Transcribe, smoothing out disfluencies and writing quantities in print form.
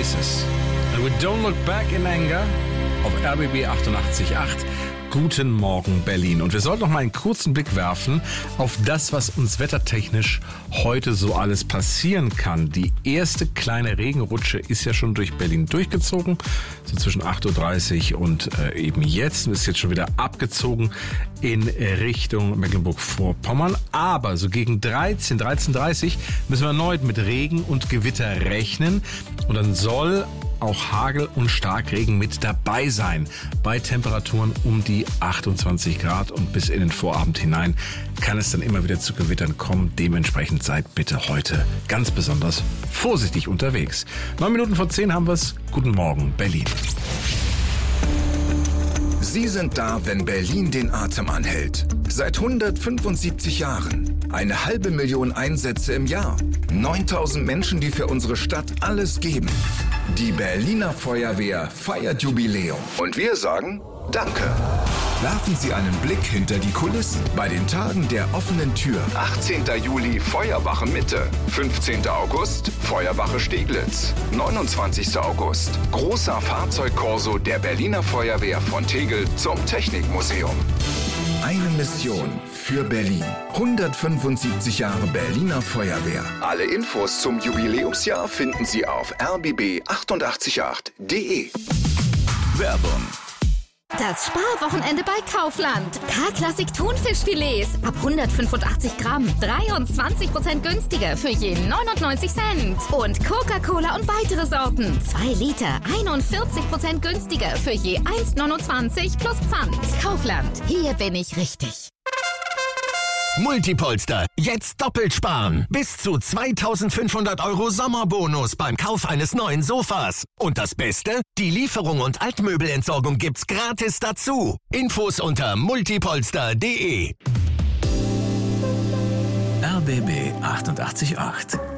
Oasis. And we don't look back in anger auf RBB 88.8. Guten Morgen, Berlin. Und wir sollten noch mal einen kurzen Blick werfen auf das, was uns wettertechnisch heute so alles passieren kann. Die erste kleine Regenrutsche ist ja schon durch Berlin durchgezogen, so zwischen 8.30 Uhr und eben jetzt. Ist jetzt schon wieder abgezogen in Richtung Mecklenburg-Vorpommern. Aber so gegen 13:30 Uhr müssen wir erneut mit Regen und Gewitter rechnen. Und dann soll auch Hagel und Starkregen mit dabei sein. Bei Temperaturen um die 28 Grad und bis in den Vorabend hinein kann es dann immer wieder zu Gewittern kommen. Dementsprechend seid bitte heute ganz besonders vorsichtig unterwegs. 9 Minuten vor 10 haben wir es. Guten Morgen, Berlin. Sie sind da, wenn Berlin den Atem anhält. Seit 175 Jahren. 500.000 Einsätze im Jahr. 9.000 Menschen, die für unsere Stadt alles geben. Die Berliner Feuerwehr feiert Jubiläum. Und wir sagen Danke. Werfen Sie einen Blick hinter die Kulissen bei den Tagen der offenen Tür. 18. Juli Feuerwache Mitte, 15. August Feuerwache Steglitz, 29. August großer Fahrzeugkorso der Berliner Feuerwehr von Tegel zum Technikmuseum. Eine Mission für Berlin. 175 Jahre Berliner Feuerwehr. Alle Infos zum Jubiläumsjahr finden Sie auf rbb888.de. Werbung. Das Sparwochenende bei Kaufland. K-Klassik Thunfischfilets ab 185 Gramm. 23% günstiger für je 99 Cent. Und Coca-Cola und weitere Sorten. 2 Liter, 41% günstiger für je 1,29 plus Pfand. Kaufland, hier bin ich richtig. Multipolster, jetzt doppelt sparen. Bis zu 2.500 € Sommerbonus beim Kauf eines neuen Sofas. Und das Beste? Die Lieferung und Altmöbelentsorgung gibt's gratis dazu. Infos unter multipolster.de. RBB 88.8